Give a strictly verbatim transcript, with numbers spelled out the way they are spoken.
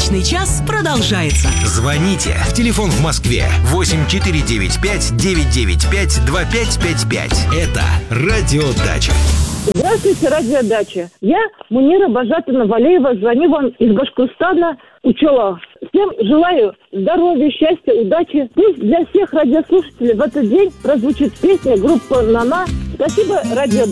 Личный час продолжается. Звоните. Телефон в Москве восемь четыре девять пять девять девять пять два пять пять пять. Это Радиодача. Здравствуйте, Радиодача. Я Мунира Бажатовна-Валеева. Звоню вам из Башкортостана, Учела. Всем желаю здоровья, счастья, удачи. Пусть для всех радиослушателей в этот день прозвучит песня группы «Нана». Спасибо, Радиодача.